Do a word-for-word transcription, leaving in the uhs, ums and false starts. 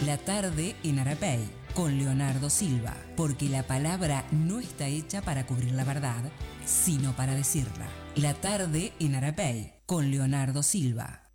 La tarde en Arapey, con Leonardo Silva, porque la palabra no está hecha para cubrir la verdad, sino para decirla. La tarde en Arapey, con Leonardo Silva.